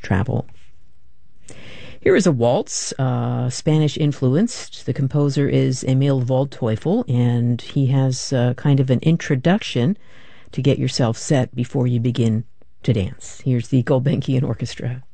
travel. Here is a waltz, Spanish-influenced. The composer is Emil Waldteufel, and he has kind of an introduction to get yourself set before you begin to dance. Here's the Gulbenkian Orchestra.